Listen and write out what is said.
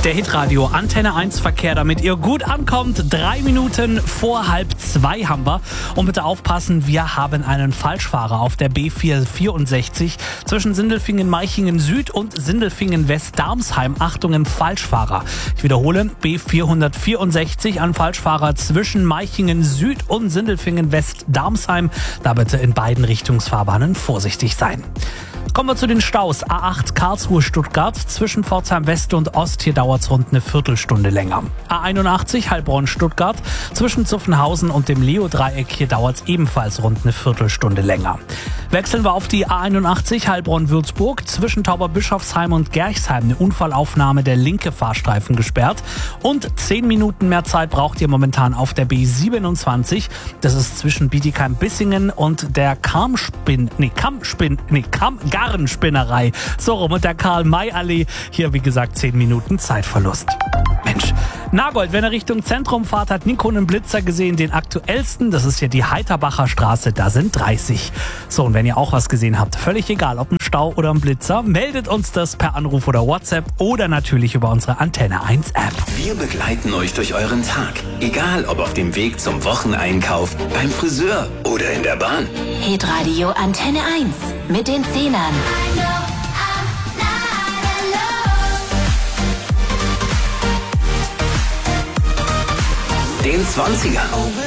Der Hitradio Antenne 1 Verkehr, damit ihr gut ankommt. 3 Minuten vor 1:30 haben wir. Und bitte aufpassen, wir haben einen Falschfahrer auf der B464 zwischen Sindelfingen-Meichingen Süd und Sindelfingen-West-Darmsheim. Achtung, ein Falschfahrer. Ich wiederhole, B464, ein Falschfahrer zwischen Meichingen Süd und Sindelfingen-West-Darmsheim. Da bitte in beiden Richtungsfahrbahnen vorsichtig sein. Kommen wir zu den Staus. A8 Karlsruhe-Stuttgart zwischen Pforzheim West und Ost. Hier dauert es rund eine Viertelstunde länger. A81 Heilbronn-Stuttgart zwischen Zuffenhausen und dem Leo-Dreieck. Hier dauert es ebenfalls rund eine Viertelstunde länger. Wechseln wir auf die A81 Heilbronn-Würzburg zwischen Tauberbischofsheim und Gerchsheim. Eine Unfallaufnahme, der linke Fahrstreifen gesperrt. Und 10 Minuten mehr Zeit braucht ihr momentan auf der B27. Das ist zwischen Bietigheim-Bissingen und der Garnspinnerei. So rum, und der Karl-May-Allee. Hier, wie gesagt, 10 Minuten Zeitverlust. Mensch, Nagold, wenn er Richtung Zentrum fahrt, hat Nico einen Blitzer gesehen, den aktuellsten. Das ist hier die Heiterbacher Straße, da sind 30. So, und wenn ihr auch was gesehen habt, völlig egal, ob ein Stau oder ein Blitzer, meldet uns das per Anruf oder WhatsApp oder natürlich über unsere Antenne 1 App. Wir begleiten euch durch euren Tag. Egal, ob auf dem Weg zum Wocheneinkauf, beim Friseur oder in der Bahn. Hitradio Antenne 1 mit den Zehnern. Den 20er.